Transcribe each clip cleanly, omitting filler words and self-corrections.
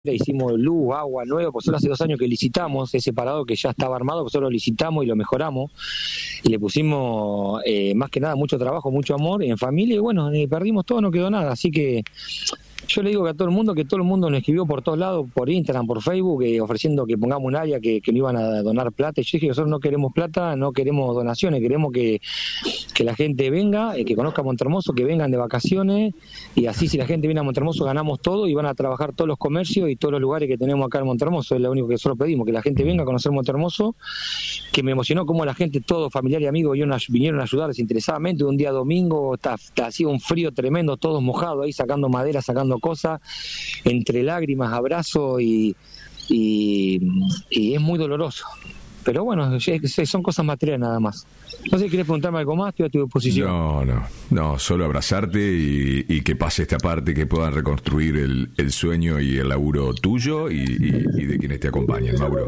hicimos luz, agua, nuevo, pues solo hace 2 años que licitamos ese parador que ya estaba armado, pues solo lo licitamos y lo mejoramos, y le pusimos más que nada mucho trabajo, mucho amor en familia, y bueno, perdimos todo, no quedó nada, así que yo le digo que todo el mundo nos escribió por todos lados, por Instagram, por Facebook, ofreciendo que pongamos un área, que no iban a donar plata. Y yo dije que nosotros no queremos plata, no queremos donaciones, queremos que la gente venga, que conozca Montermoso, que vengan de vacaciones, y así si la gente viene a Montermoso ganamos todo y van a trabajar todos los comercios y todos los lugares que tenemos acá en Montermoso. Es lo único que nosotros pedimos, que la gente venga a conocer Montermoso, que me emocionó como la gente, todos familiares y amigos, vinieron a ayudar desinteresadamente. Un día domingo, hacía un frío tremendo, todos mojados ahí, sacando madera, sacando cosas, entre lágrimas, abrazos y es muy doloroso. Pero bueno, son cosas materiales nada más. No sé si querés preguntarme algo más, estoy a tu disposición. No, solo abrazarte y que pase esta parte, que puedan reconstruir el sueño y el laburo tuyo y de quienes te acompañan, Mauro.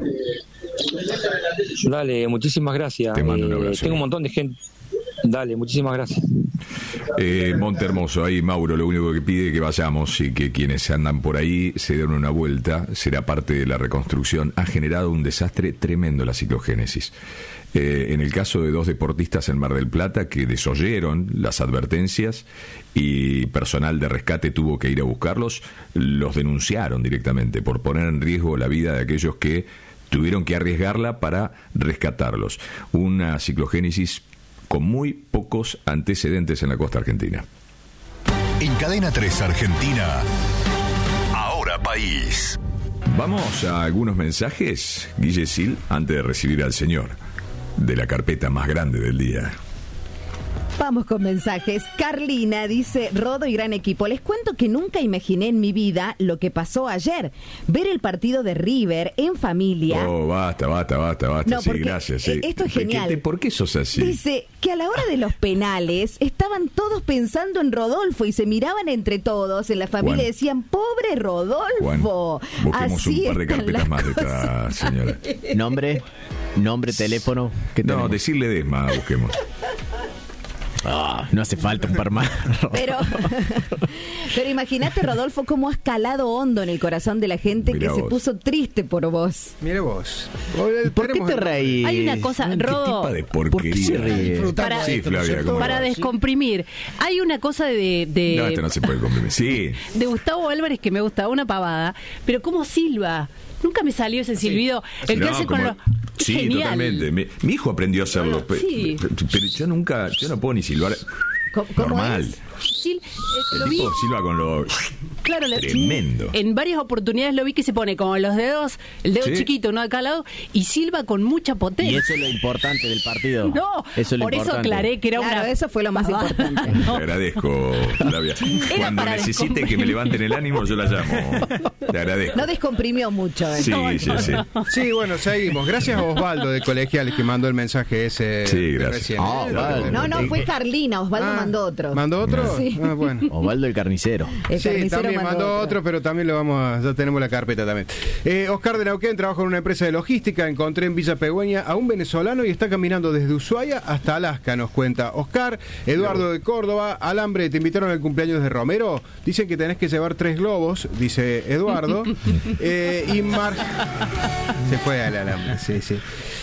Dale, muchísimas gracias. Te mando un abrazo. Tengo un montón de gente. Dale, muchísimas gracias. Montermoso, ahí Mauro lo único que pide es que vayamos y que quienes andan por ahí se den una vuelta, será parte de la reconstrucción. Ha generado un desastre tremendo la ciclogénesis. En el caso de 2 deportistas en Mar del Plata que desoyeron las advertencias y personal de rescate tuvo que ir a buscarlos, los denunciaron directamente por poner en riesgo la vida de aquellos que tuvieron que arriesgarla para rescatarlos. Una ciclogénesis con muy pocos antecedentes en la costa argentina. En Cadena 3 Argentina, Ahora País. Vamos a algunos mensajes, Guille Sil, antes de recibir al señor de la carpeta más grande del día. Vamos con mensajes. Carlina dice: Rodo y gran equipo, les cuento que nunca imaginé en mi vida lo que pasó ayer. Ver el partido de River en familia. Oh, basta. No, sí, gracias. Sí. Esto es genial. ¿Por qué sos así? Dice que a la hora de los penales estaban todos pensando en Rodolfo y se miraban entre todos en la familia y decían: pobre Rodolfo. Juan, busquemos así un par de carpetas más detrás, señora. Nombre, teléfono. No, decirle Desma, busquemos. No hace falta un par más. Pero imagínate, Rodolfo, cómo has calado hondo en el corazón de la gente. Mirá que vos se puso triste por vos. Mira vos. ¿Por qué te reís? Hay una cosa, Rodo. ¿Qué tipo de porquería? Para descomprimir. Hay una cosa de No, esto no se puede comprimir. Sí. De Gustavo Álvarez que me gusta, una pavada. Pero cómo silba. Nunca me salió ese silbido. El que hace con los... Sí, genial. Totalmente. Mi hijo aprendió a hacerlo. Sí. Pero yo no puedo ni silbar. Normal. Lo vi. Silba con lo... Claro, tremendo. En varias oportunidades lo vi que se pone como los dedos, el dedo chiquito, uno de cada lado, y silba con mucha potencia. Y eso es lo importante del partido. No, por eso aclaré que era eso fue lo más importante. Te agradezco, Flavia. Cuando necesite que me levanten el ánimo, yo la llamo. Te agradezco. No descomprimió mucho. Sí. Sí, bueno, seguimos. Gracias a Osvaldo de Colegiales que mandó el mensaje ese. Sí, gracias. Recién. No, fue Carlina. Osvaldo mandó otro. ¿Mandó otro? Sí. Bueno. Osvaldo el carnicero. Sí, también mandó otro, pero también ya tenemos la carpeta también. Oscar de Neuquén trabaja en una empresa de logística. Encontré en Villa Pegüeña a un venezolano y está caminando desde Ushuaia hasta Alaska, nos cuenta Oscar. Eduardo de Córdoba: Alambre, ¿te invitaron al cumpleaños de Romero? Dicen que tenés que llevar 3 globos, dice Eduardo. Y se fue al Alambre, sí.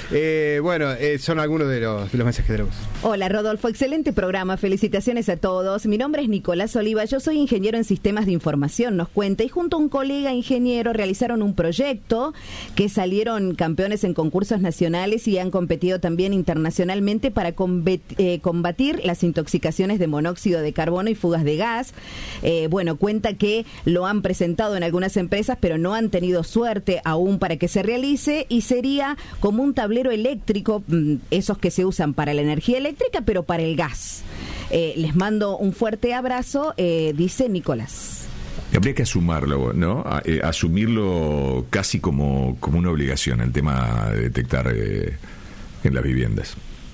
Son algunos de los mensajes de la voz. Hola, Rodolfo, excelente programa, felicitaciones a todos. Mi nombre es Nicolás Oliva, yo soy ingeniero en sistemas de información, nos cuenta, y junto a un colega ingeniero realizaron un proyecto que salieron campeones en concursos nacionales y han competido también internacionalmente para combatir las intoxicaciones de monóxido de carbono y fugas de gas. Cuenta que lo han presentado en algunas empresas, pero no han tenido suerte aún para que se realice, y sería como un tablero eléctrico, esos que se usan para la energía eléctrica, pero para el gas. Les mando un fuerte abrazo, dice Nicolás. Habría que asumirlo, ¿no? Asumirlo casi como una obligación, el tema de detectar en las viviendas.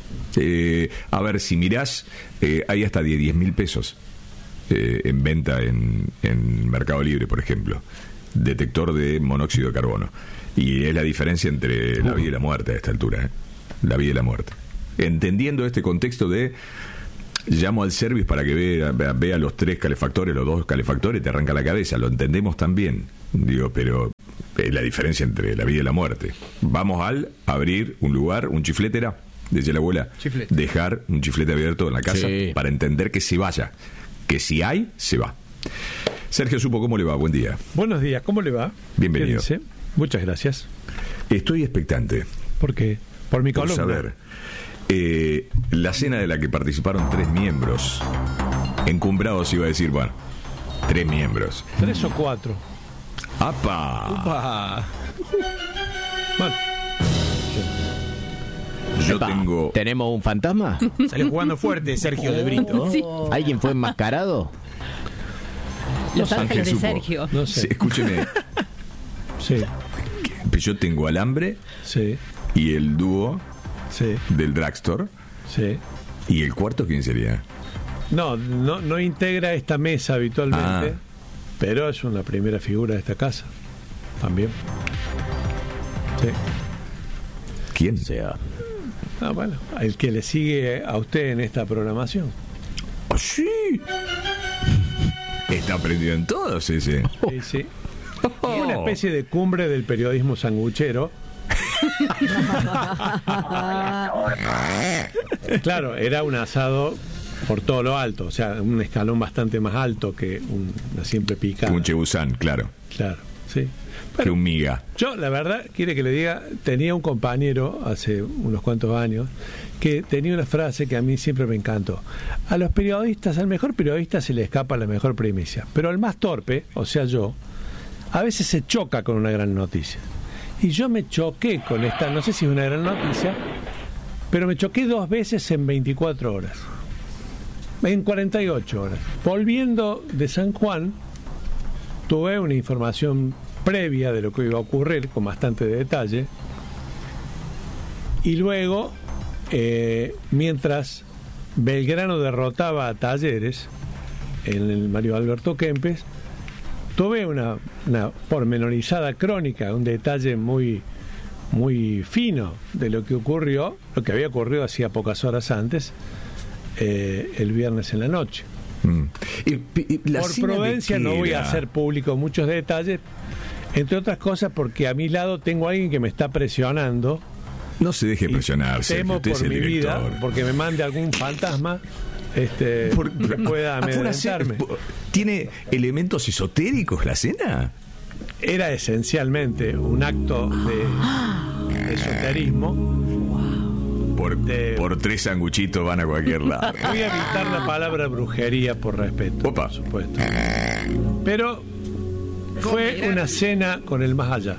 A ver, si mirás, hay hasta 10.000 pesos en venta en Mercado Libre, por ejemplo, detector de monóxido de carbono. Y es la diferencia entre la vida y la muerte a esta altura, La vida y la muerte. Entendiendo este contexto de Llamo al service para que vea los 3 calefactores, los 2 calefactores, te arranca la cabeza. Lo entendemos también. Digo, pero es la diferencia entre la vida y la muerte. Vamos al abrir un lugar, un chiflete era, decía la abuela, Chiflete. dejar un chiflete abierto en la casa para entender que se vaya. Que si hay, se va. Sergio Supo, ¿cómo le va? Buen día. Buenos días, ¿cómo le va? Bienvenido. ¿Qué dice? Muchas gracias. Estoy expectante. ¿Por qué? Por mi Por columna. saber. La cena de la que participaron 3 miembros. Encumbrados iba a decir, bueno, 3 miembros. 3 o 4. ¡Apa! Bueno, Yo Epa, tengo... ¿Tenemos un fantasma? Salió jugando fuerte Sergio de Brito. Sí. ¿Alguien fue enmascarado? Los Ángel ángeles de Supo. Sergio. no Sí, sé. escúcheme, Sí, yo tengo alambre sí, y el dúo sí, del drugstore. sí. ¿Y el cuarto quién sería? No integra esta mesa habitualmente, pero es una primera figura de esta casa. También. Sí. ¿Quién? O sea, Bueno, el que le sigue a usted en esta programación. ¡Oh, sí! Está aprendido en todos ese. Sí, sí. Una especie de cumbre del periodismo sanguchero. Claro, era un asado por todo lo alto, o sea, un escalón bastante más alto que una simple picada. Un chebusán, claro. Claro, sí. Que un miga. Yo, la verdad, quiere que le diga, tenía un compañero hace unos cuantos años que tenía una frase que a mí siempre me encantó. A los periodistas, al mejor periodista se le escapa la mejor primicia, pero al más torpe, o sea yo, a veces se choca con una gran noticia. Y yo me choqué con esta, no sé si es una gran noticia, pero me choqué 2 veces en 24 horas. En 48 horas. Volviendo de San Juan, tuve una información previa de lo que iba a ocurrir con bastante detalle. Y luego, mientras Belgrano derrotaba a Talleres en el Mario Alberto Kempes, tuve una pormenorizada crónica, un detalle muy, muy fino de lo que ocurrió, lo que había ocurrido hacía pocas horas antes, el viernes en la noche. Por prudencia no voy a hacer público muchos detalles, entre otras cosas porque a mi lado tengo a alguien que me está presionando. No se deje presionar, Sergio. Temo Usted es por el mi vida, director. porque me mande algún fantasma que pueda Fue una cena- amedrentarme. ¿Tiene elementos esotéricos la cena? Era esencialmente un acto de esoterismo. Por 3 sanguchitos van a cualquier lado. Voy a evitar la palabra brujería por respeto, Opa. por supuesto. Pero fue una cena con el más allá.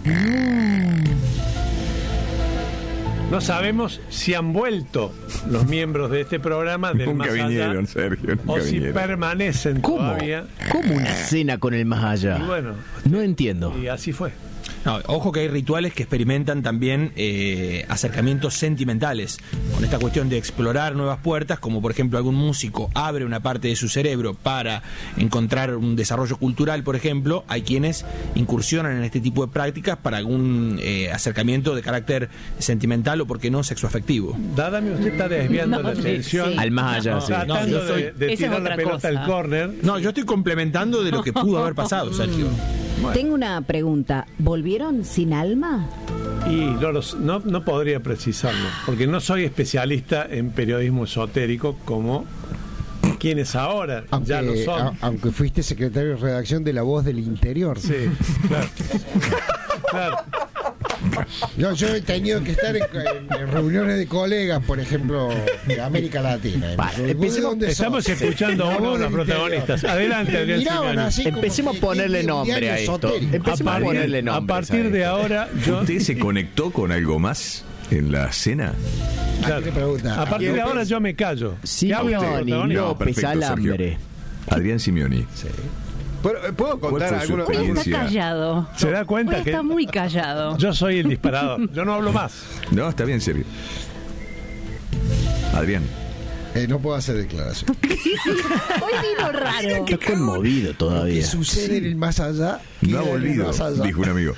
No sabemos si han vuelto los miembros de este programa del Nunca más vinieron, allá Sergio. o Nunca si vinieron. permanecen ¿cómo? todavía. ¿Cómo una cena con el más allá? Y bueno, No entiendo. y así fue. No, ojo que hay rituales que experimentan también acercamientos sentimentales con esta cuestión de explorar nuevas puertas, como por ejemplo algún músico abre una parte de su cerebro para encontrar un desarrollo cultural, por ejemplo. Hay quienes incursionan en este tipo de prácticas para algún acercamiento de carácter sentimental o, por qué no, sexoafectivo. Dádame, usted está desviando No, la atención. sí. Al más allá, sí. Tratando No, yo soy- de Esa es tirar la otra pelota cosa. al córner. No, yo estoy complementando de lo que pudo haber pasado, Sergio. Tengo una pregunta. ¿Volvieron sin alma? Y no podría precisarlo, porque no soy especialista en periodismo esotérico como quienes ahora ya lo son. Aunque fuiste secretario de redacción de La Voz del Interior. Sí, claro. Claro. Yo he tenido que estar en reuniones de colegas, por ejemplo, de América Latina. Estamos escuchando a uno de los protagonistas. Adelante, Adrián Simioni. Empecemos a ponerle nombre a esto. Empecemos a ponerle A nombre. partir de ahora, yo. ¿Usted se conectó con algo más en la cena? Claro, a partir de ahora yo me callo. Que hablen los Simeoni, protagonistas. López, perfecto, Alambre. Adrián Simioni. ¿Puedo contar ¿Cuál fue su alguna? Hoy está experiencia? callado. ¿Se da cuenta Hoy que está muy callado. yo soy el disparador? Yo no hablo más. No, está bien, Sergio. Adrián. No puedo hacer declaración. Hoy vino raro. Está conmovido ¿Qué todavía. sucede en el más allá? No ha queda en el volvido, más allá. dijo un amigo.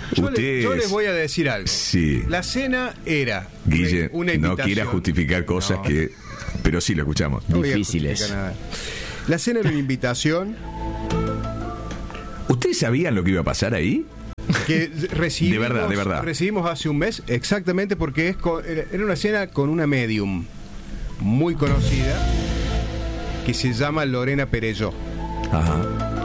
Yo les voy a decir algo. Sí. La cena era Guille, una no invitación. quiera justificar cosas que... Pero sí, lo escuchamos. No voy a Difíciles. justificar nada. La cena era una invitación ¿Ustedes sabían lo que iba a pasar ahí? que recibimos, De verdad. recibimos hace un mes, exactamente porque era una cena con una medium muy conocida que se llama Lorena Perelló. Ajá.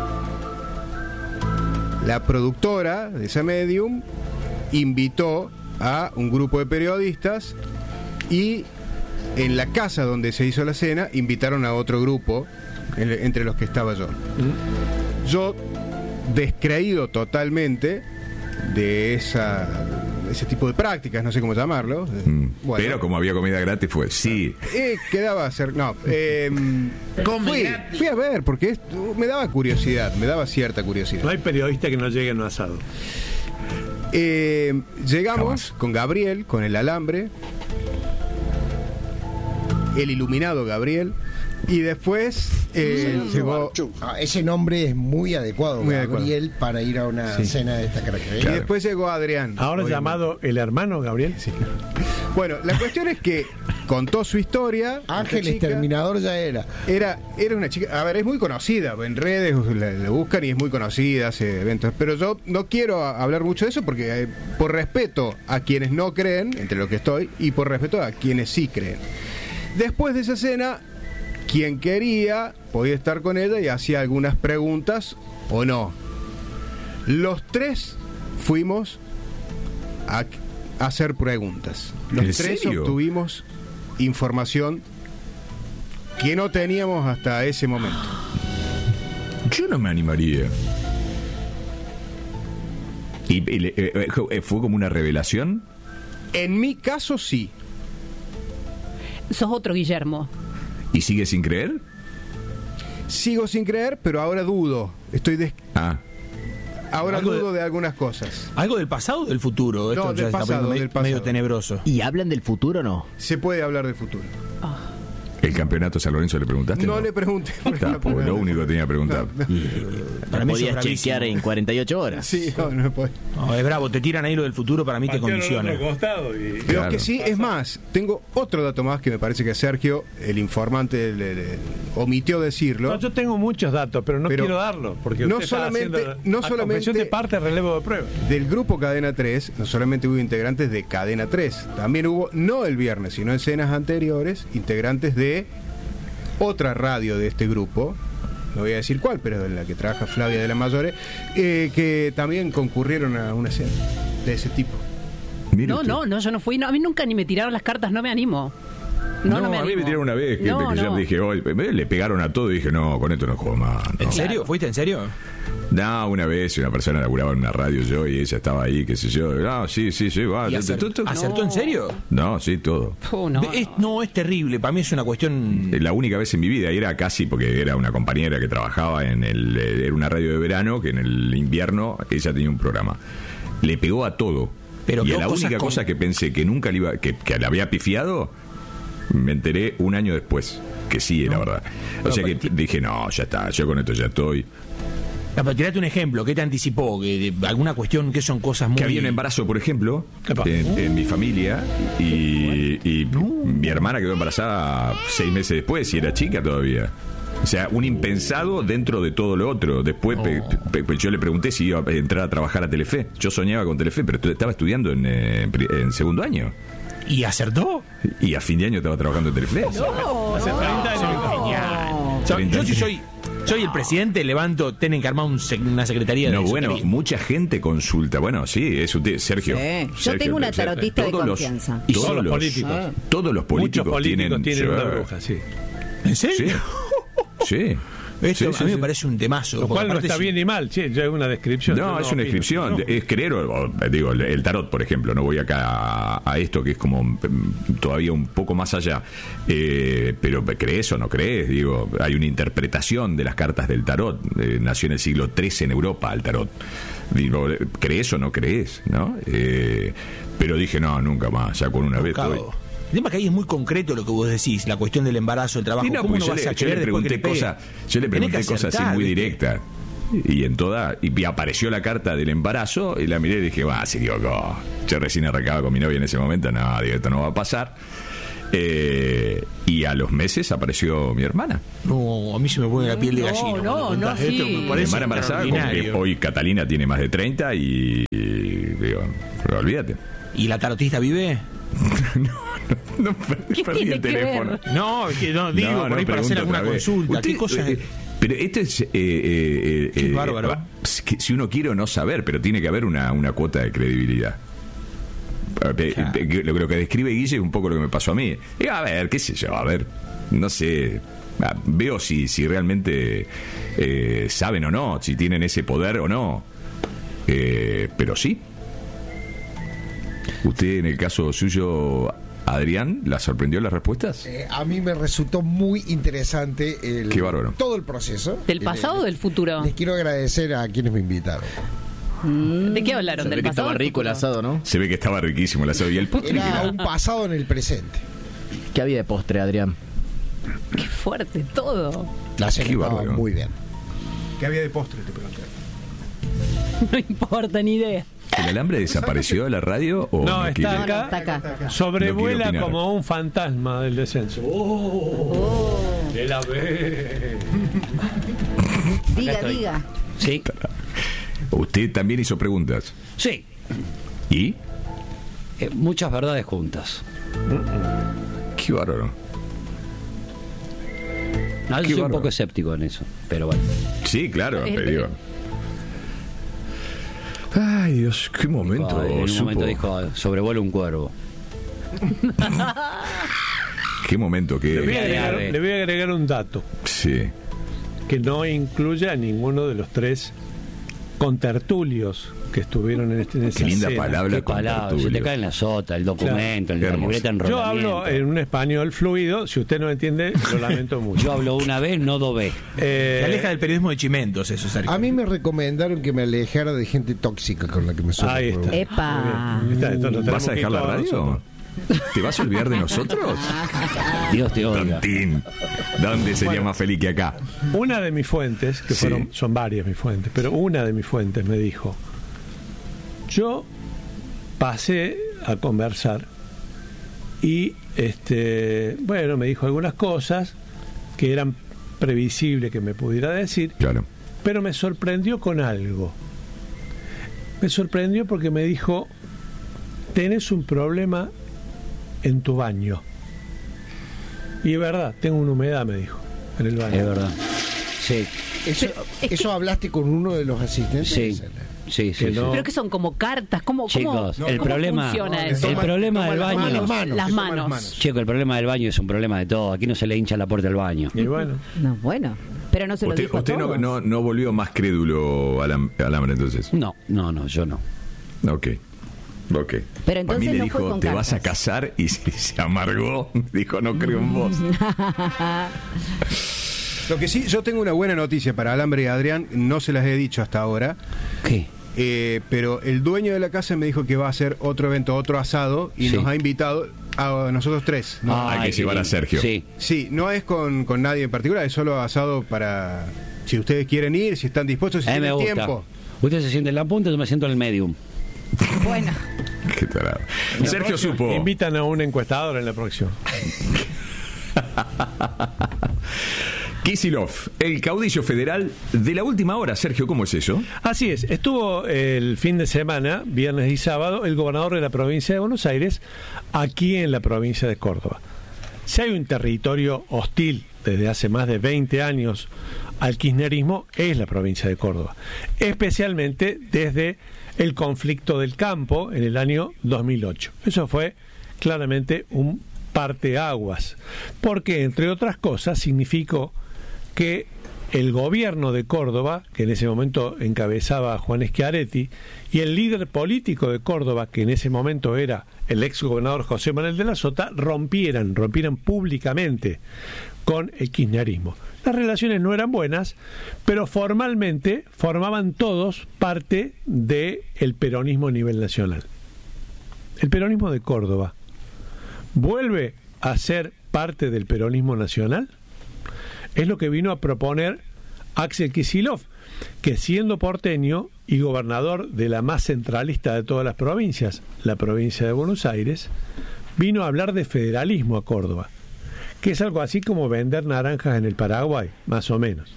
La productora de esa medium invitó a un grupo de periodistas y en la casa donde se hizo la cena invitaron a otro grupo entre los que estaba yo. Yo, descreído totalmente de ese tipo de prácticas, no sé cómo llamarlo. Bueno, Pero como había comida gratis fue, sí. quedaba hacer, no. Fui a ver porque me daba curiosidad, me daba cierta curiosidad. No hay periodista que no llegue a un asado. Llegamos Jamás. con Gabriel, con el alambre, el iluminado Gabriel, y después llegó. Ese nombre es muy adecuado, Muy Gabriel, para ir a una cena de esta Y característica. después llegó Adrián. Ahora obviamente. llamado el hermano Gabriel. Sí. Bueno, la cuestión es que contó su historia. Ángel esta chica. Exterminador ya era. Era una chica, a ver, es muy conocida, en redes la buscan y es muy conocida, hace eventos, pero yo no quiero hablar mucho de eso porque por respeto a quienes no creen, entre los que estoy, y por respeto a quienes sí creen. Después de esa cena, quien quería podía estar con ella y hacía algunas preguntas o no. Los tres fuimos a hacer preguntas. Los ¿En tres serio? obtuvimos información que no teníamos hasta ese momento. Yo no me animaría. ¿Y fue como una revelación? En mi caso sí. Sos otro Guillermo. ¿Y sigue sin creer? Sigo sin creer, pero ahora dudo. Ahora Algo dudo de algunas cosas. ¿Algo del pasado o del futuro? Esto No, ya del está pasado, poniendo del pasado. medio tenebroso. ¿Y hablan del futuro o no? Se puede hablar de futuro. ¿El campeonato San Lorenzo le preguntaste? No le pregunté. Está, porque lo único que tenía que preguntar. Para mí eso es Podías bravísimo. chequear en 48 horas. Sí, no puedo. No, es bravo, te tiran ahí lo del futuro, para mí te condiciona. Pero Claro. que sí, es más, tengo otro dato más que me parece que Sergio, el informante, le omitió decirlo. No, yo tengo muchos datos, pero no Pero quiero darlo. Porque no usted está solamente- haciendo no a solamente- confesión de parte, relevo de prueba. Del grupo Cadena 3, no solamente hubo integrantes de Cadena 3, también hubo, no el viernes, sino en cenas anteriores, integrantes de otra radio de este grupo, no voy a decir cuál, pero en la que trabaja Flavia de la Mayore, que también concurrieron a una cena de ese tipo. Mire No, usted. no, yo no fui. No, a mí nunca ni me tiraron las cartas, no me animo. No, No, me a mí me animo. tiraron una vez que No, yo no. dije, hoy le pegaron a todo y dije, no, con esto no juego más. No. ¿En serio? ¿Fuiste en serio? No, una vez una persona laburaba en una radio yo y ella estaba ahí, qué sé yo. No, sí, va. ¿Y acertó en serio? No, sí, todo. No, Es terrible, para mí es una cuestión... La única vez en mi vida, y era casi porque era una compañera que trabajaba era una radio de verano, que en el invierno ella tenía un programa. Le pegó a todo. Pero y a pegó la cosas única con- cosa que pensé que nunca le iba, que le había pifiado, me enteré un año después, que sí era verdad. O sea que dije, no, ya está, yo con esto ya estoy. No, pero tirate un ejemplo, ¿qué te anticipó? Que de alguna cuestión que son cosas muy... Que había un embarazo, por ejemplo, en mi familia, y mi hermana quedó embarazada 6 meses después y era chica todavía. O sea, un impensado dentro de todo lo otro. Después yo le pregunté si iba a entrar a trabajar a Telefe. Yo soñaba con Telefe, pero estaba estudiando en segundo año. ¿Y acertó? Y a fin de año estaba trabajando en Telefe. Hace 30 años. Genial. Yo si soy el presidente, levanto, tienen que armar una secretaría de No, bueno, esoterismo. mucha gente consulta. Bueno, sí, es usted, Sergio. Yo tengo una tarotista de confianza. Y todos los políticos. Todos los políticos Muchos políticos tienen una sí. bruja, sí. ¿En serio? Sí. Esto Sí, a mí sí. me parece un temazo. Lo cual no Aparte está sí. bien ni mal, sí, yo hago una descripción. No, es una descripción, es creer, digo, el tarot, por ejemplo, no voy acá a esto que es como todavía un poco más allá, pero ¿crees o no crees? Digo, hay una interpretación de las cartas del tarot, nació en el siglo XIII en Europa el tarot, digo, ¿crees o no crees? ¿No? Pero dije, no, nunca más, ya con una vez estoy. El tema que ahí es muy concreto lo que vos decís, la cuestión del embarazo, el trabajo. Sí, no, ¿Cómo porque no vas a yo creer le después que pregunté le pegue? cosas, yo le Tenés que pregunté cosas así acertar, muy ¿viste? directas. Y y apareció la carta del embarazo y la miré y dije, se equivocó. Yo recién arrancaba con mi novia en ese momento, no, digo, esto no va a pasar. Y a los meses apareció mi hermana. No, a mí se me pone la piel de gallina. No, Esto sí. me Mi parece hermana embarazada, como que extraordinario. hoy Catalina tiene más de 30 y digo, pero olvídate. ¿Y la tarotista vive? No, ¿Qué perdí tiene el que teléfono. No, digo, por ahí para hacer pregunto alguna otra vez. consulta. Usted, ¿Qué cosa? pero esto es bárbaro. si uno quiere o no saber, pero tiene que haber una cuota de credibilidad. Lo que describe Guille es un poco lo que me pasó a mí. A ver, qué sé yo, no sé. Veo si realmente saben o no, si tienen ese poder o no. Pero sí. ¿Usted, en el caso suyo, Adrián, la sorprendió las respuestas? A mí me resultó muy interesante Qué bárbaro. todo el proceso. ¿Del pasado o del futuro? Les quiero agradecer a quienes me invitaron. ¿De qué hablaron? Se ve ¿Del que pasado? estaba o del rico el futuro? asado, ¿no? Se ve que estaba riquísimo el asado. ¿Y el postre? Era un pasado en el presente. ¿Qué había de postre, Adrián? Qué fuerte todo. La cena Qué estaba bárbaro. muy bien. ¿Qué había de postre? Te pregunté. No importa, ni idea. ¿El alambre desapareció de la radio o No, está quiere? acá. Está acá. Sobrevuela No quiero opinar. como un fantasma del descenso. De la B. Diga. Sí, Usted también hizo preguntas. sí. ¿Y? Muchas verdades juntas. Qué bárbaro. No, yo Qué soy un bárbaro. poco escéptico en eso, pero bueno. Sí, claro, Es te el- digo. Ay, Dios, qué momento. En un supo. momento dijo, sobrevuela un cuervo. Qué momento Le voy, a que. agregar, le voy a agregar un dato Sí. que no incluye a ninguno de los tres contertulios que estuvieron en esa Qué linda cena. palabra. Qué palabra, se te contertulio. cae en la sota, el documento, Claro. la Hermoso. libreta Yo enrolamiento. hablo en un español fluido, si usted no entiende, lo lamento mucho. Yo hablo una vez, no dos veces. Se aleja del periodismo de chimentos, eso, Sergio. A mí me recomendaron que me alejara de gente tóxica con la que me suelo Ahí está. probar. Epa. Muy bien. Está, entonces ¿Vas a tenemos que ir dejar la todos radio? nosotros. ¿Te vas a olvidar de nosotros? Dios te oiga. Tontín. ¿Dónde sería más feliz que acá? Una de mis fuentes, que Sí. son varias mis fuentes, pero una de mis fuentes me dijo, yo pasé a conversar y bueno, me dijo algunas cosas que eran previsibles que me pudiera decir, Claro. pero me sorprendió con algo. Me sorprendió porque me dijo, tenés un problema en tu baño. Y es verdad, tengo una humedad, me dijo, en el baño. Es verdad. Sí, ¿Eso hablaste con uno de los asistentes? sí, sí, sí. Que no- sí. ¿Pero qué son? ¿Como cartas? ¿Cómo Chicos, el cómo problema, funciona el eso? problema del baño, Las que toman manos. chico, el problema del baño es un problema de todo. Aquí no se le hincha la puerta del baño. Y bueno, No, bueno. Pero no se lo Usted, dijo a usted todos. no volvió más crédulo al alambre entonces. No, yo no. Ok. Pero entonces a mí le no dijo, fue con te vas a cartas. casar y se amargó. Dijo, no creo en vos. Lo que sí, yo tengo una buena noticia para Alambre y Adrián, no se las he dicho hasta ahora, ¿Qué? pero el dueño de la casa me dijo que va a hacer otro evento, otro asado, y Sí. nos ha invitado a nosotros tres. ¿no? Hay que qué llevar a lindo. Sergio. Sí. Sí, no es con nadie en particular, es solo asado para... Si ustedes quieren ir, si están dispuestos, si A mí me tienen gusta. tiempo. Usted se siente en la punta, yo me siento en el medium. Bueno. Qué tarado. Sergio supo. invitan a un encuestador en la próxima. Kisilov, el caudillo federal de la última hora. Sergio, ¿cómo es eso? Así es, estuvo el fin de semana, viernes y sábado, el gobernador de la provincia de Buenos Aires, aquí en la provincia de Córdoba. Si hay un territorio hostil desde hace más de 20 años al kirchnerismo, es la provincia de Córdoba, especialmente desde el conflicto del campo en el año 2008. Eso fue claramente un parteaguas, porque entre otras cosas significó que el gobierno de Córdoba, que en ese momento encabezaba Juan Schiaretti, y el líder político de Córdoba, que en ese momento era el ex gobernador José Manuel de la Sota, rompieran públicamente con el kirchnerismo. Las relaciones no eran buenas, pero formalmente formaban todos parte del peronismo a nivel nacional. El peronismo de Córdoba vuelve a ser parte del peronismo nacional. Es lo que vino a proponer Axel Kicillof, que siendo porteño y gobernador de la más centralista de todas las provincias, la provincia de Buenos Aires, vino a hablar de federalismo a Córdoba, que es algo así como vender naranjas en el Paraguay, más o menos.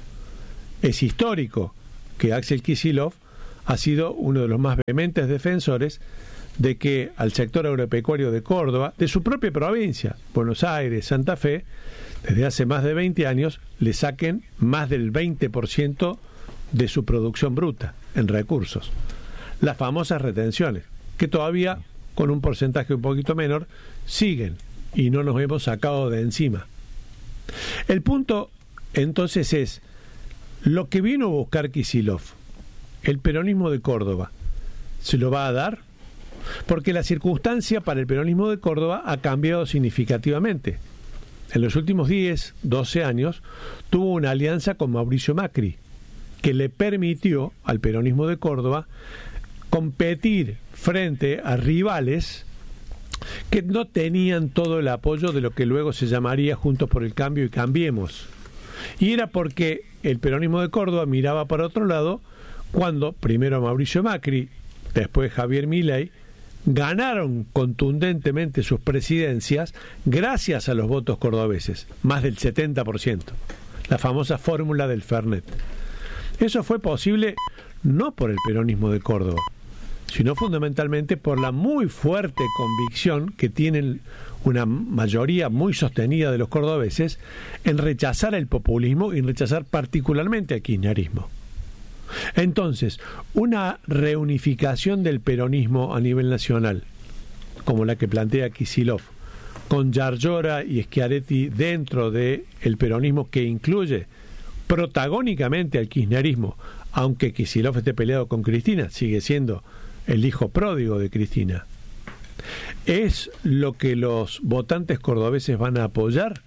Es histórico que Axel Kicillof ha sido uno de los más vehementes defensores de que al sector agropecuario de Córdoba, de su propia provincia, Buenos Aires, Santa Fe, desde hace más de 20 años, le saquen más del 20% de su producción bruta en recursos. Las famosas retenciones, que todavía, con un porcentaje un poquito menor, siguen y no nos hemos sacado de encima. El punto, entonces, es lo que vino a buscar Kicillof, el peronismo de Córdoba, ¿se lo va a dar? Porque la circunstancia para el peronismo de Córdoba ha cambiado significativamente. En los últimos 10, 12 años tuvo una alianza con Mauricio Macri, que le permitió al peronismo de Córdoba competir frente a rivales que no tenían todo el apoyo de lo que luego se llamaría Juntos por el Cambio y Cambiemos. Y era porque el peronismo de Córdoba miraba para otro lado cuando primero Mauricio Macri, después Javier Milei, ganaron contundentemente sus presidencias gracias a los votos cordobeses, más del 70%, la famosa fórmula del Fernet. Eso fue posible no por el peronismo de Córdoba, sino fundamentalmente por la muy fuerte convicción que tienen una mayoría muy sostenida de los cordobeses en rechazar el populismo y en rechazar particularmente al kirchnerismo. Entonces, una reunificación del peronismo a nivel nacional, como la que plantea Kicillof, con Yarlora y Schiaretti dentro del peronismo que incluye protagónicamente al kirchnerismo, aunque Kicillof esté peleado con Cristina, sigue siendo el hijo pródigo de Cristina, ¿es lo que los votantes cordobeses van a apoyar?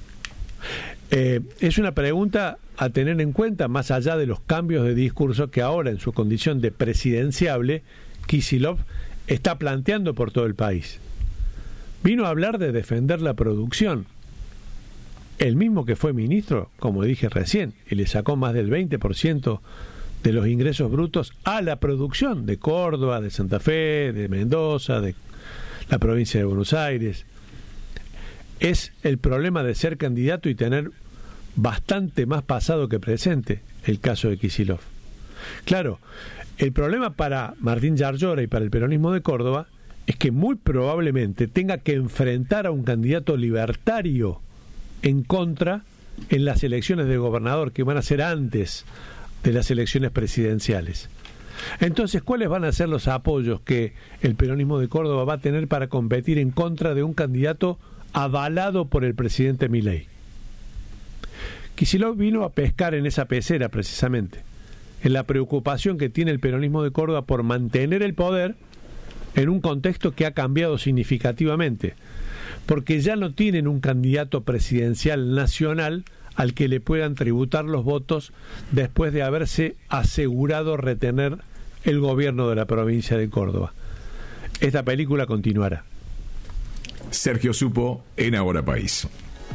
Es una pregunta a tener en cuenta, más allá de los cambios de discurso que ahora, en su condición de presidenciable, Kicillof está planteando por todo el país. Vino a hablar de defender la producción. El mismo que fue ministro, como dije recién, y le sacó más del 20% de los ingresos brutos a la producción de Córdoba, de Santa Fe, de Mendoza, de la provincia de Buenos Aires. Es el problema de ser candidato y tener bastante más pasado que presente, el caso de Kicillof. Claro, el problema para Martín Yarlora y para el peronismo de Córdoba es que muy probablemente tenga que enfrentar a un candidato libertario en contra en las elecciones de gobernador que van a ser antes de las elecciones presidenciales. Entonces, ¿cuáles van a ser los apoyos que el peronismo de Córdoba va a tener para competir en contra de un candidato avalado por el presidente Milei? Kicillof vino a pescar en esa pecera precisamente, en la preocupación que tiene el peronismo de Córdoba por mantener el poder en un contexto que ha cambiado significativamente, porque ya no tienen un candidato presidencial nacional al que le puedan tributar los votos después de haberse asegurado retener el gobierno de la provincia de Córdoba. Esta película continuará. Sergio Supo en Ahora País.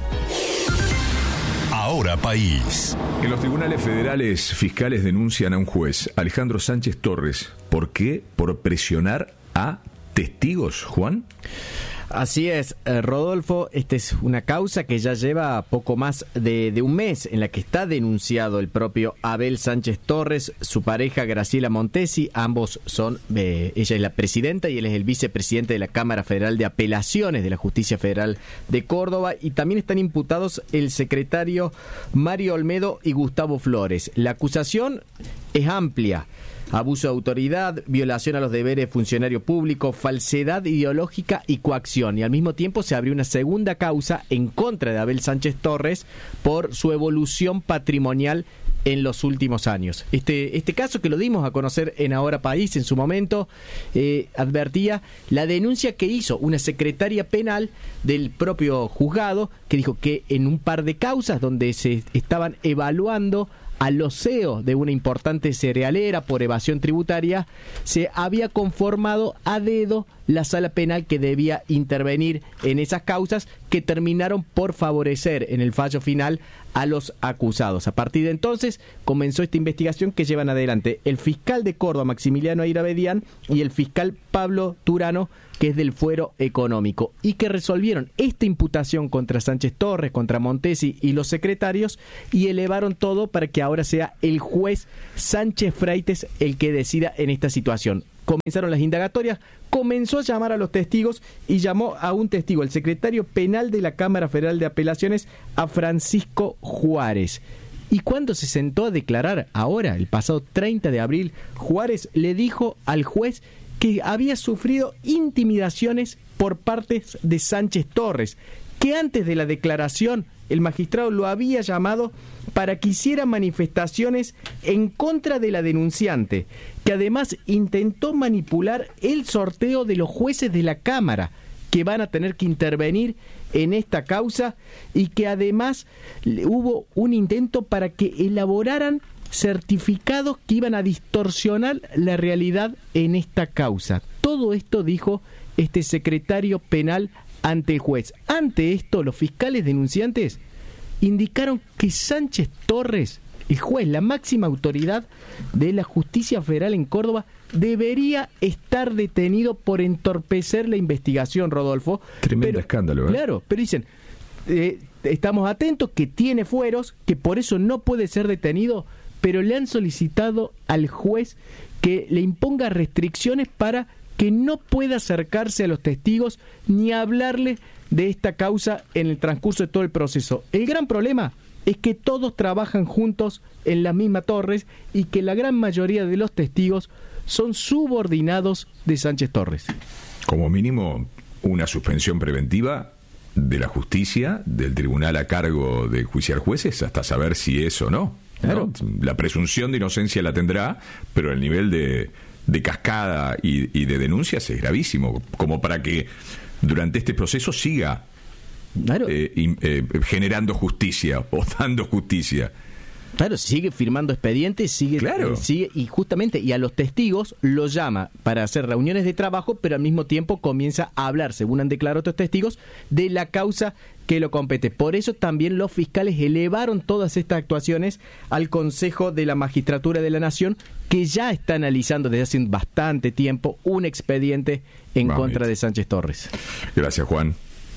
Ahora País. En los tribunales federales, fiscales denuncian a un juez, Alejandro Sánchez Torres. ¿Por qué? Por presionar a testigos, Juan. Así es, Rodolfo, esta es una causa que ya lleva poco más de un mes, en la que está denunciado el propio Abel Sánchez Torres, su pareja Graciela Montesi. Ambos son, ella es la presidenta y él es el vicepresidente de la Cámara Federal de Apelaciones de la Justicia Federal de Córdoba, y también están imputados el secretario Mario Olmedo y Gustavo Flores. La acusación es amplia: abuso de autoridad, violación a los deberes de funcionario público, falsedad ideológica y coacción. Y al mismo tiempo se abrió una segunda causa en contra de Abel Sánchez Torres por su evolución patrimonial en los últimos años. Este caso, que lo dimos a conocer en Ahora País en su momento, advertía la denuncia que hizo una secretaria penal del propio juzgado, que dijo que en un par de causas donde se estaban evaluando a los CEOs de una importante cerealera por evasión tributaria, se había conformado a dedo la sala penal que debía intervenir en esas causas, que terminaron por favorecer en el fallo final a los acusados. A partir de entonces comenzó esta investigación que llevan adelante el fiscal de Córdoba, Maximiliano Airabedián, y el fiscal Pablo Turano, que es del Fuero Económico, y que resolvieron esta imputación contra Sánchez Torres, contra Montesi y los secretarios, y elevaron todo para que ahora sea el juez Sánchez Freites el que decida en esta situación. Comenzaron las indagatorias, comenzó a llamar a los testigos y llamó a un testigo, el secretario penal de la Cámara Federal de Apelaciones, a Francisco Juárez. Y cuando se sentó a declarar ahora, el pasado 30 de abril, Juárez le dijo al juez que había sufrido intimidaciones por parte de Sánchez Torres, que antes de la declaración el magistrado lo había llamado para que hiciera manifestaciones en contra de la denunciante, que además intentó manipular el sorteo de los jueces de la Cámara, que van a tener que intervenir en esta causa, y que además hubo un intento para que elaboraran certificados que iban a distorsionar la realidad en esta causa. Todo esto dijo este secretario penal ante el juez. Ante esto, los fiscales denunciantes indicaron que Sánchez Torres, el juez, la máxima autoridad de la justicia federal en Córdoba, debería estar detenido por entorpecer la investigación, Rodolfo. Tremendo escándalo, ¿eh? Claro, pero dicen, estamos atentos, que tiene fueros, que por eso no puede ser detenido, pero le han solicitado al juez que le imponga restricciones para que no pueda acercarse a los testigos ni hablarle de esta causa en el transcurso de todo el proceso. El gran problema es que todos trabajan juntos en la misma torre y que la gran mayoría de los testigos son subordinados de Sánchez Torres. Como mínimo, una suspensión preventiva de la justicia, del tribunal a cargo de enjuiciar jueces, hasta saber si es o no. Claro. ¿No? La presunción de inocencia la tendrá, pero el nivel de cascada y de denuncias es gravísimo, como para que durante este proceso siga generando justicia o dando justicia. Claro, sigue firmando expedientes, sigue, y justamente, y a los testigos los llama para hacer reuniones de trabajo, pero al mismo tiempo comienza a hablar, según han declarado otros testigos, de la causa que lo compete. Por eso también los fiscales elevaron todas estas actuaciones al Consejo de la Magistratura de la Nación, que ya está analizando desde hace bastante tiempo un expediente en contra de Sánchez Torres. Gracias, Juan.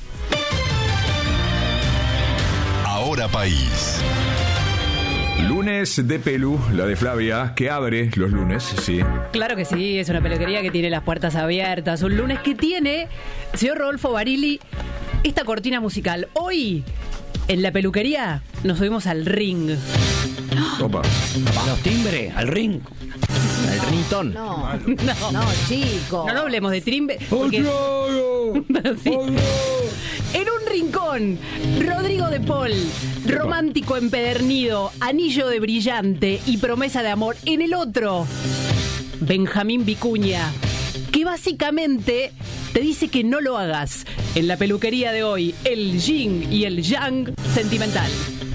Ahora País. Lunes de Pelu, la de Flavia, que abre los lunes, sí. Claro que sí, es una peluquería que tiene las puertas abiertas. Un lunes que tiene, señor Rodolfo Barili, esta cortina musical. Hoy, en la peluquería, nos subimos al ring. Opa. A los timbres, al ring. Al ringtone. No, chico. No hablemos de timbre. Porque... Sí. En un rincón, Rodrigo de Paul, romántico empedernido, anillo de brillante y promesa de amor. En el otro, Benjamín Vicuña, que básicamente te dice que no lo hagas. En la peluquería de hoy, el yin y el yang sentimental.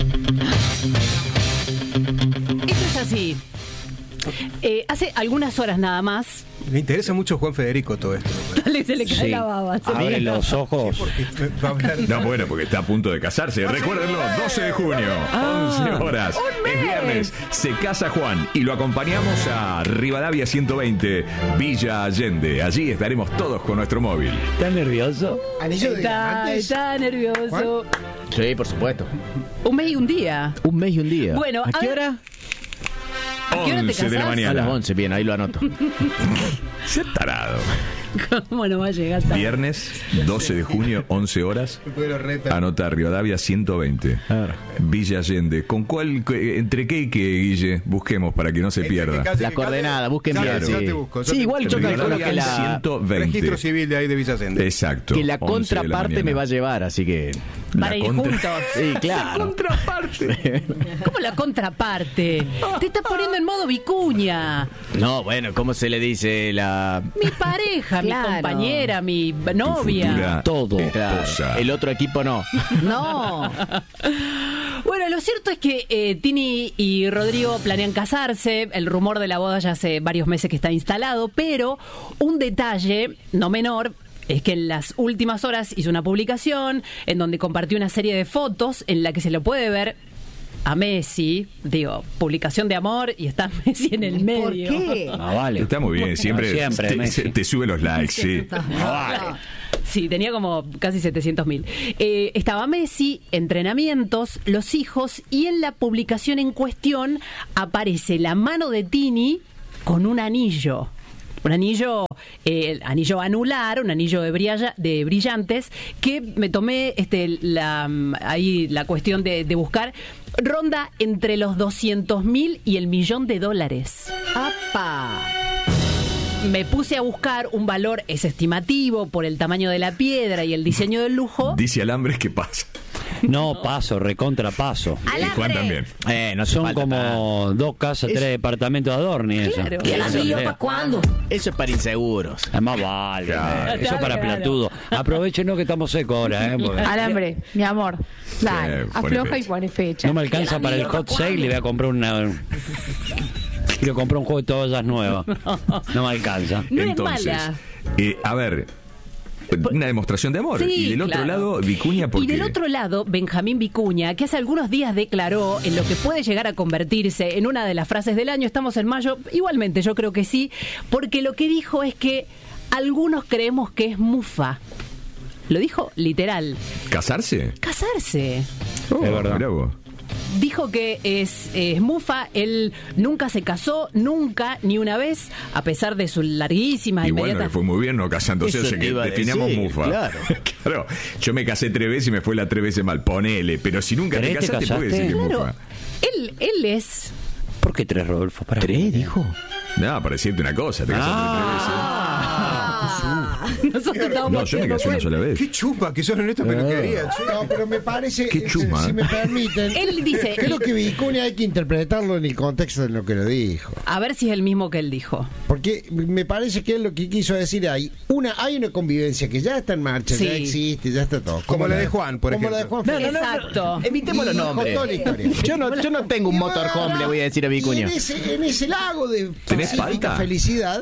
Esto es así. Hace algunas horas nada más. Me interesa mucho Juan Federico todo esto. Dale, se le cae la baba. Abre los ojos. No, bueno, porque está a punto de casarse. Recuérdenlo, 12 de junio, 11 horas. Es viernes, se casa Juan y lo acompañamos a Rivadavia 120, Villa Allende. Allí estaremos todos con nuestro móvil. ¿Estás nervioso? ¿Anillo de diamantes? Está nervioso. Sí, por supuesto. Un mes y un día. Un mes y un día. Bueno, ¿a qué hora? ¿A qué hora te 11 de la casás? mañana. A las 11, bien, ahí lo anoto. Se tarado. ¿Cómo no va a llegar tarde? Viernes, 12 de junio, 11 horas. Anota Rivadavia 120. Villa Allende. ¿Con cuál, entre qué y qué, Guille? Busquemos para que no se pierda. La coordenada, busquen bien. Yo te busco. Sí, igual yo calculo Rivadavia que la 120. Registro civil de ahí de Villa Allende. Exacto. que la 11 de la contraparte me mañana. va a llevar, así que... Para ir juntos. Sí, claro. ¿Cómo la contraparte? Te estás poniendo en modo Vicuña. No, bueno, ¿cómo se le dice la...? Mi pareja, Claro. mi compañera, mi Tu novia. futura Todo. esposa. El otro equipo no. No. Bueno, lo cierto es que Tini y Rodrigo planean casarse. El rumor de la boda ya hace varios meses que está instalado, pero un detalle no menor es que en las últimas horas hizo una publicación en donde compartió una serie de fotos en la que se lo puede ver a Messi, publicación de amor y está Messi en el medio. ¿Por qué? Vale. Está muy bien, siempre te sube los likes, sí. Vale. Sí, tenía como casi 700.000. Estaba Messi, entrenamientos, los hijos, y en la publicación en cuestión aparece la mano de Tini con un anillo. Un anillo, anillo anular, un anillo de brillantes, que me tomé ahí la cuestión de buscar. Ronda entre los 200.000 y el $1.000.000. ¡Apa! Me puse a buscar un valor, es estimativo por el tamaño de la piedra y el diseño del lujo. Dice Alambres que pasa. No, paso, recontra paso. Y Juan también. No son como 2 casas, 3 departamentos de Adorni. Claro. ¿Y el anillo para cuándo? Eso es para inseguros. Más vale. Claro. Eso es para platudo. Aprovechenos que estamos secos ahora. Porque... Alambre, mi amor. Dale, afloja y pone fecha. No me alcanza para el hot sale, le voy a comprar quiero comprar un juego de toallas nuevas. No me alcanza. No Entonces, es mala. A ver, una demostración de amor. Sí, y del otro claro. lado, Vicuña, ¿por Y del qué? otro lado, Benjamín Vicuña, que hace algunos días declaró en lo que puede llegar a convertirse en una de las frases del año. Estamos en mayo, igualmente yo creo que sí, porque lo que dijo es que algunos creemos que es mufa. Lo dijo literal. ¿Casarse? Casarse. Es verdad. Mirá vos. Dijo que es mufa, él nunca se casó, nunca, ni una vez, a pesar de su larguísima Y bueno, inmediata... le fue muy bien no casándose, Eso o sea te que iba a definamos decir, mufa. claro. Claro, yo me casé 3 veces y me fue la 3 veces mal, ponele, pero si nunca te ¿Tres te casaste, puedes decir que es Claro, mufa. él es... ¿Por qué 3, Rodolfo? Para 3, dijo. No, para decirte una cosa, te casaste 3 veces. Nosotros estábamos No, yo me casé una sola vez. Qué chupa que son en esta peluquería. No, pero me parece, Qué chuma, si me permiten, Él dice... creo que Vicuña hay que interpretarlo en el contexto de lo que lo dijo. A ver si es el mismo que él dijo. Porque me parece que él lo que quiso decir hay una convivencia que ya está en marcha, Sí. ya existe, ya está todo. Como la de Juan, por como ejemplo. la de Juan. Exacto. Evitemos los Y nombres. contó la historia. Yo no tengo un Y motorhome, bueno, le voy a decir a y Vicuña. en ese lago de ¿Tenés pacífica palta? felicidad,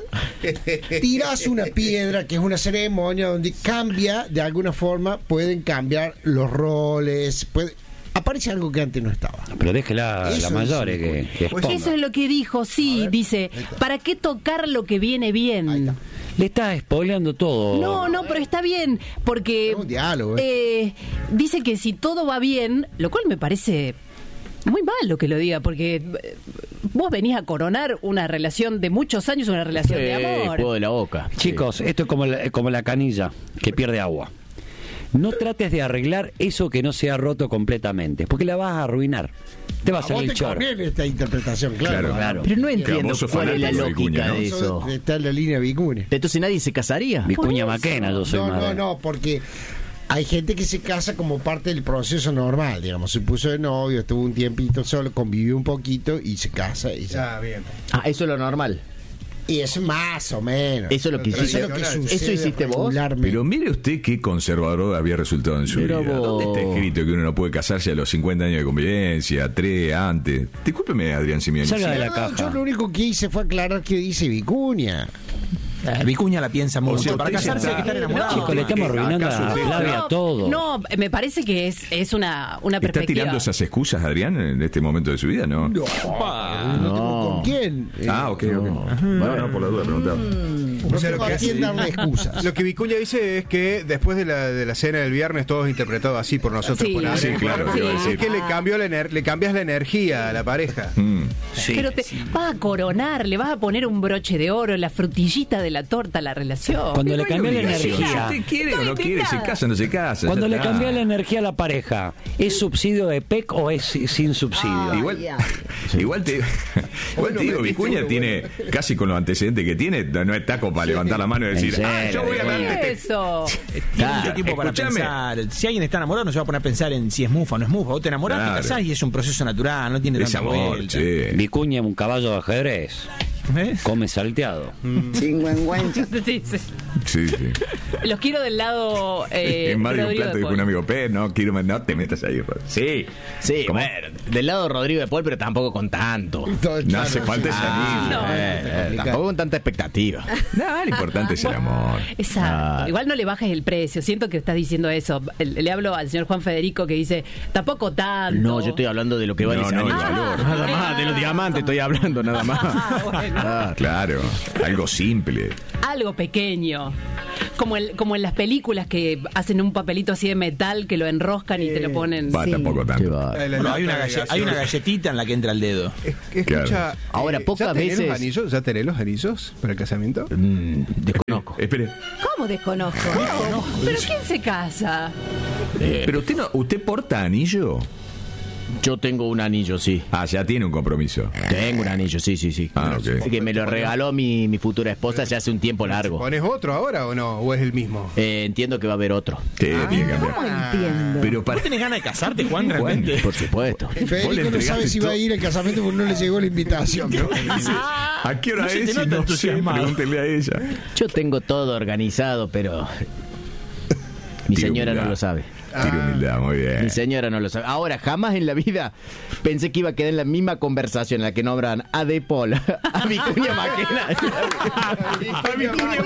tirás una piedra que es una ceremonia donde cambia, de alguna forma, pueden cambiar los roles, aparece algo que antes no estaba. Pero déjela Eso la es mayores que exponga. Eso es lo que dijo, sí, dice, ¿para qué tocar lo que viene bien? Le está spoileando todo. No, pero está bien, porque Es un diálogo, dice que si todo va bien, lo cual me parece muy mal lo que lo diga, porque vos venís a coronar una relación de muchos años, una relación de amor. Juego de la boca. Chicos, esto es como la canilla que pierde agua. No trates de arreglar eso que no se ha roto completamente, porque la vas a arruinar. Te va a A salir vos el te chorro. conviene esta interpretación, claro. Claro. Pero no Claro, entiendo vos sos cuál es la fanático de lógica Vicuña, ¿no? de eso. Está en la línea Vicuña. Entonces nadie se casaría. Vicuña Maquena, yo soy madre. No, porque hay gente que se casa como parte del proceso normal, digamos. Se puso de novio, estuvo un tiempito solo, convivió un poquito y se casa. Y Bien. Eso es lo normal. Y es más o menos. Eso es lo que hiciste. Eso es lo que sucede ¿Eso hiciste vos? regularmente. Pero mire usted qué conservador había resultado en su Mira vida. vos. ¿Dónde está escrito que uno no puede casarse a los 50 años de convivencia, 3 antes? Discúlpeme, Adrián Simeoni. Salga de la No, caja. yo lo único que hice fue aclarar que dice Vicuña. Vicuña la piensa mucho. sea, Para usted casarse hay que está- estar enamorado. Chicos, le estamos arruinando ¿Acaso a usted Flavia todo. No, me parece que es una ¿Está perspectiva. tirando esas excusas, Adrián, en este momento de su vida? No. No tengo con quién. Ok. Bueno, por la duda preguntaba. No O sea, tengo lo a que quién darle excusas. Lo que Vicuña dice es que después de la cena del viernes todo es interpretado así por nosotros. Sí. por Adrián. Sí, claro, te iba a decir. Es que le cambias la energía a la pareja. Sí. Pero te vas a coronar, le vas a poner un broche de oro, la frutillita de la torta a la relación. Cuando le cambió la obligación. energía. Si usted quiere o no quiere, se casa o no se casa. Cuando ya le está. cambia la energía a la pareja, ¿es subsidio de PEC o es sin subsidio? Igual te digo, Vicuña tiene, casi con los antecedentes que tiene, no está como para levantar la mano y decir, serio, yo voy a Vicuña. darte Eso. Tiene mucho tiempo para escúchame. pensar. Si alguien está enamorado, no se va a poner a pensar en si es mufa o no es mufa. Vos te enamorás, Claro. te casás y es un proceso natural, no tiene Es tanta amor, vuelta. che. Vicuña es un caballo de ajedrez. come salteado. Chingüengüencha. Sí. Los quiero del lado. En más de un plato dijo un amigo, no te metas ahí. Sí, bueno, del lado de Rodrigo de Paul, pero tampoco con tanto. No hace falta ese anillo. Tampoco con tanta expectativa. No, lo importante es el amor. Exacto. Igual no le bajes el precio. Siento que estás diciendo eso. Le hablo al señor Juan Federico que dice, tampoco tanto. No, yo estoy hablando de lo que vale ese anillo. Nada más, de los diamantes estoy hablando, nada más. Bueno. Claro, algo simple. Algo pequeño. Como en las películas que hacen un papelito así de metal que lo enroscan y te lo ponen. Tampoco tanto. Hay una galletita en la que entra el dedo. Escucha, Claro. Ahora, pocas veces. ¿Ya tenés los anillos para el casamiento? Desconozco. Espere. ¿Cómo desconozco? ¿Pero quién se casa? Pero usted porta anillo. Yo tengo un anillo, sí. Ya tiene un compromiso. Tengo un anillo, sí. Ok. Que me lo regaló mi futura esposa ya hace un tiempo largo. ¿Pones otro ahora o no? ¿O es el mismo? Entiendo que va a haber otro. Tiene que cambiar. ¿Cómo entiendo? Pero ¿Vos tenés ganas de casarte, Juan, realmente? Por supuesto. Federico no sabe si va a ir al casamiento porque no le llegó la invitación. ¿A qué hora No se es? te nota No sé, entusiasmado. pregúntenle a ella. Yo tengo todo organizado, pero mi Tiro señora humildad. no lo sabe. Tiro humildad, muy bien. Mi señora no lo sabe. Ahora, jamás en la vida pensé que iba a quedar en la misma conversación en la que nombran a De Paul, a Vicuña Maquena. A Vicuña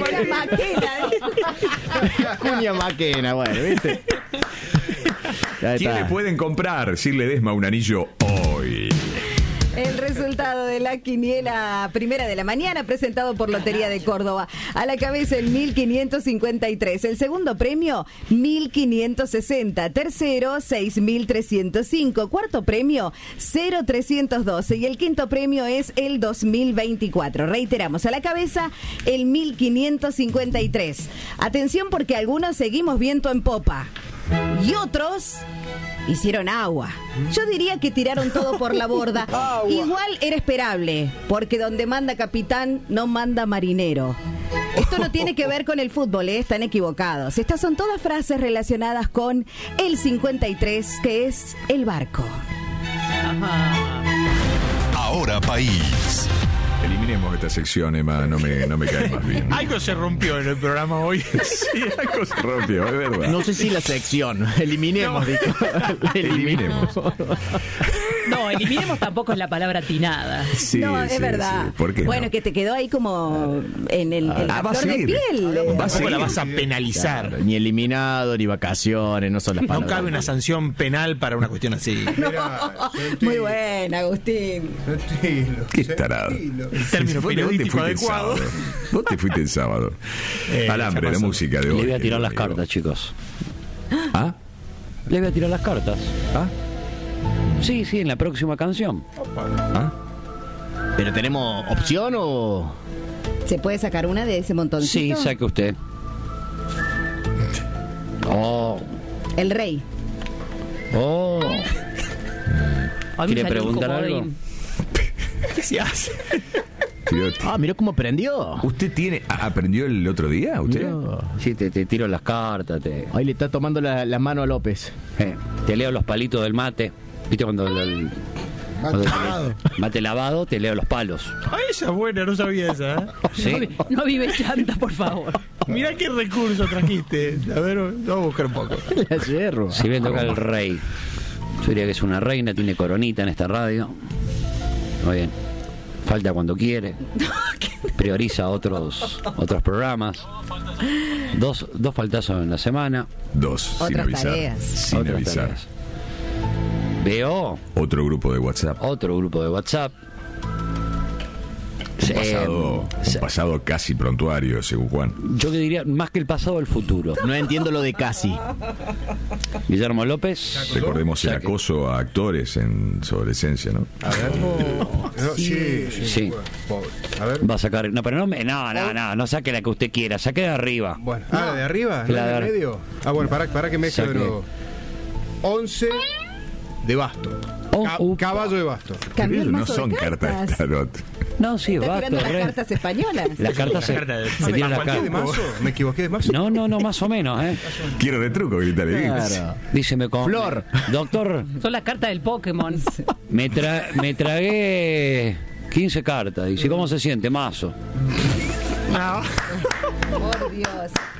Vicuña Maquena, bueno, ¿viste? Ya ¿Quién está. le pueden comprar si Ledesma un anillo hoy? El resultado de la quiniela primera de la mañana presentado por Lotería de Córdoba. A la cabeza el 1553. El segundo premio 1560. Tercero 6305. Cuarto premio 0312. Y el quinto premio es el 2024. Reiteramos, a la cabeza el 1553. Atención porque algunos seguimos viento en popa. Y otros hicieron agua. Yo diría que tiraron todo por la borda. Igual era esperable, porque donde manda capitán no manda marinero. Esto no tiene que ver con el fútbol, están equivocados. Estas son todas frases relacionadas con el 53, que es el barco. Ahora País. Eliminemos esta sección, Emma, no me cae más bien. Algo se rompió en el programa hoy. Sí, algo se rompió, es verdad. No sé si la sección. Eliminemos, dijo. Eliminemos. No, eliminemos tampoco es la palabra atinada. Sí, No, es sí, verdad. sí. ¿Por qué bueno, no? que te quedó ahí como en el va a flor de seguir. piel. Tampoco la vas a penalizar. Claro, ni eliminado, ni vacaciones, no son las No palabras. cabe una sanción penal para una cuestión así. Muy buena, Agustín. Qué tarado. El término Vos te periodístico fuiste el adecuado. sábado. Vos te fuiste el sábado. Alambre, ya la pasó. música de Le hoy. voy a tirar las cartas, chicos. ¿Ah? Le voy a tirar las cartas. ¿Ah? Sí, en la próxima canción. ¿Ah? ¿Pero tenemos opción o...? ¿Se puede sacar una de ese montoncito? Sí, saque usted. Oh, El rey. oh. A mí ¿Quiere salió un preguntar algo? comodín. ¿Qué se hace? Mirá cómo prendió. ¿Usted aprendió el otro día? ¿Usted? Sí, te tiro las cartas. Ahí le está tomando la mano a López. Te leo los palitos del mate. ¿Viste cuando el mate lavado, te leo los palos? Ay, esa es buena, no sabía esa. Sí. No vive chanta, por favor. Mirá qué recurso trajiste. A ver, vamos a buscar un poco. La yerro. Si bien toca el rey, yo diría que es una reina, tiene coronita en esta radio. Muy bien. Falta cuando quiere. Prioriza otros programas. Dos faltazos en la semana. Dos, sin Otras avisar. tareas. Sin Otras avisar. tareas. Veo Otro grupo de WhatsApp. otro grupo de WhatsApp. Un pasado casi prontuario, según Juan. Yo que diría más que el pasado, el futuro. No entiendo lo de casi. Guillermo López. Recordemos el Saque. acoso a actores en su adolescencia, ¿no? A ver. Sí. A ver. Va a sacar. No, pero no saque la que usted quiera, saque de arriba. Bueno, la de arriba, La la de de medio. Bueno, para que mezcle de Saque. nuevo. 11 de basto. Caballo de basto. Cambió el No mazo de son cartas de tarot. No, sí, Está va, tirando las cartas españolas. Las cartas se tiran las ¿Me cartas. de mazo? ¿Me equivoqué de mazo? No, más o menos, ¿eh? Quiero de truco, grítale. Claro. Díceme con. Flor. Doctor, Son las cartas del Pokémon. me tragué. 15 cartas. Dice, ¿cómo se siente, mazo? Por Dios.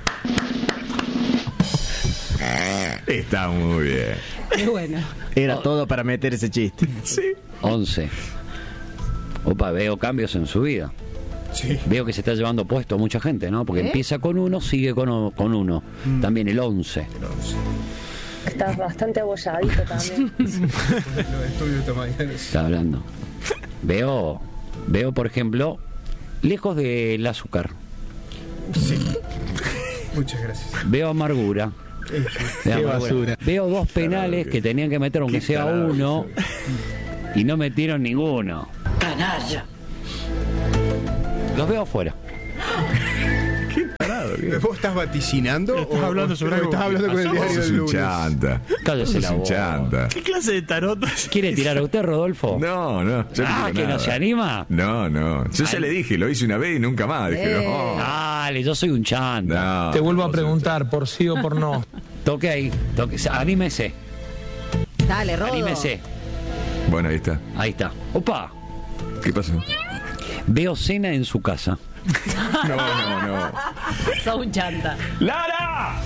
Está muy bien. Qué bueno. Era todo para meter ese chiste. Sí. 11. Opa, veo cambios en su vida. Sí. Veo que se está llevando puesto a mucha gente, ¿no? Porque empieza con 1, sigue con 1. También el 11. Estás bastante abolladito también. Los estudios esta mañana. Está hablando. Veo, por ejemplo, lejos del azúcar. Sí. Muchas gracias. Veo amargura. Qué basura. Veo 2 penales que tenían que meter aunque sea uno y no metieron ninguno. Canalla. Los veo afuera. Qué tarado. ¿Vos estás vaticinando? Estás hablando seguramente estás hablando con el diario Sos del un lunes. chanta. Cállese la Sos un boca. chanta. ¿Qué clase de tarot? ¿Quiere tirar a usted, Rodolfo? No, yo no quiero ¿que nada. no se anima? No. Yo ya le dije, lo hice una vez y nunca más. Dije, no. Dale, yo soy un chanta. No, Te vuelvo a vos preguntar por sí o por no. Toque ahí, anímese. Dale, Rodo. Anímese. Bueno, ahí está. Ahí está. Opa, ¿Qué pasó? veo cena en su casa. No. Sos un chanta. ¡Lara!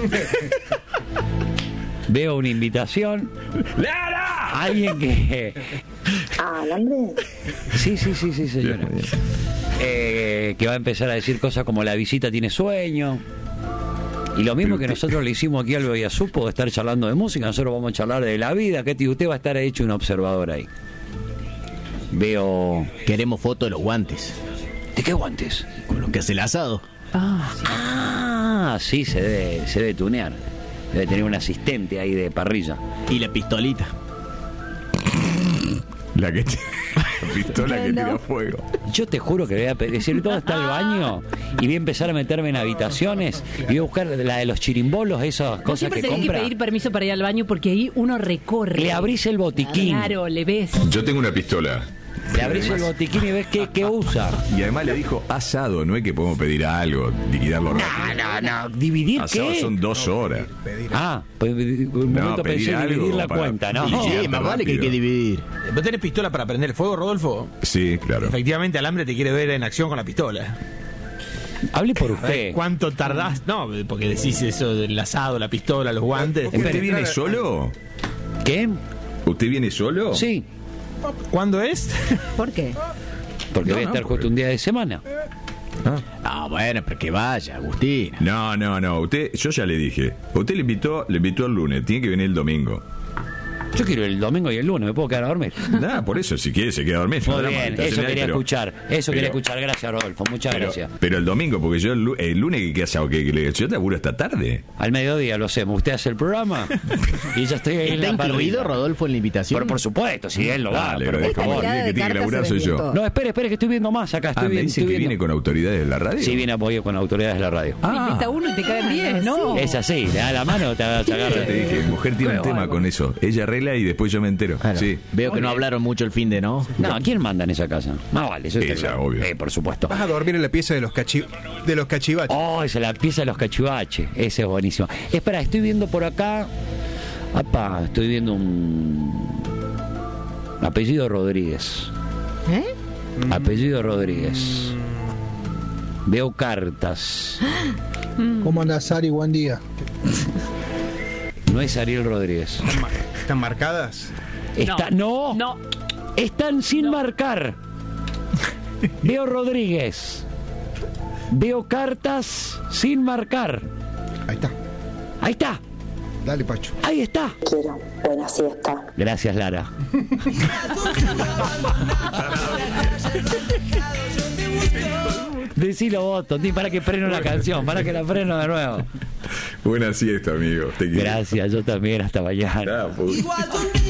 Veo una invitación. ¡Lara! Alguien que... ¿Alambre? Sí, señora. Que va a empezar a decir cosas como la visita tiene sueño. Y lo mismo que nosotros le hicimos aquí al Bebiasupo de estar charlando de música, nosotros vamos a charlar de la vida, que usted va a estar hecho un observador ahí. Veo... Queremos foto de los guantes. ¿De qué guantes? Con lo que hace el asado. Sí, se debe tunear. Debe tener un asistente ahí de parrilla. Y la pistolita. La pistola que tira fuego. Yo te juro que voy a decir dónde está el baño y voy a empezar a meterme en habitaciones y voy a buscar la de los chirimbolos, esas Vos cosas siempre que tenés que compra. pedir permiso para ir al baño porque ahí uno recorre. Le abrís el botiquín. Claro, le ves. Yo tengo una pistola. Le abrís el botiquín y ves qué usa. Y además le dijo asado, no es que podemos pedir algo, liquidarlo rápido. No, ¿dividir Asado qué? son 2 horas. Pues un momento pedir pensé en algo dividir la para- cuenta, ¿no? Sí, Más vale que hay que dividir. ¿Vos tenés pistola para prender el fuego, Rodolfo? Sí, claro. Efectivamente, Alambre te quiere ver en acción con la pistola. Hable por A ver, usted. ¿cuánto tardás? No, porque decís eso del asado, la pistola, los guantes. ¿Usted viene solo? ¿Qué? ¿Usted viene solo? Sí. ¿Cuándo es? ¿Por qué? Porque voy a estar justo un día de semana. Bueno, pero que vaya, Agustín. No. Usted, yo ya le dije. Usted le invitó el lunes, tiene que venir el domingo. Yo quiero el domingo y el lunes, ¿me puedo quedar a dormir? Nada, por eso, si quiere se queda a dormir. Muy no drama, bien, está eso cenando, quería pero- escuchar. Quería escuchar. Gracias, Rodolfo. Muchas gracias. Pero el domingo, porque yo el lunes que asado que yo te laburo hasta tarde. Al mediodía lo hacemos. Usted hace el programa y ya estoy ahí en ¿Está la parrilla. incluido Rodolfo en la invitación? Por supuesto, si él lo va. Dale, por pero favor. el que tiene que laburar soy yo. No, espere, que estoy viendo más acá. Me dicen que viene con autoridades de la radio. Sí, viene apoyo con autoridades de la radio. Invita uno y te caen 10, ¿no? Es así, le da la mano, te agarra. Ya te dije, mi mujer tiene un tema con eso. Ella arregla y después yo me entero. Claro. Sí. Veo que no hablaron mucho el fin de, ¿no? No, ¿quién manda en esa casa? Más vale, eso está Ella, claro. obvio. Por supuesto. Vas a dormir en la pieza de los cachivaches. Oh, esa es la pieza de los cachivaches. Ese es buenísimo. Espera, estoy viendo por acá. Estoy viendo un apellido Rodríguez. Apellido Rodríguez. Veo cartas. ¿Cómo andás, Ari? Buen día. No es Ariel Rodríguez. ¿Están marcadas? No. Están sin marcar. Veo Rodríguez. Veo cartas sin marcar. Ahí está. Dale, Pacho. Ahí está. Quiero. Buena siesta. Gracias, Lara. Decilo vos, Toti, para que freno la canción, para que la freno de nuevo. Buena siesta, amigo. Te quiero. Gracias, yo también, hasta mañana.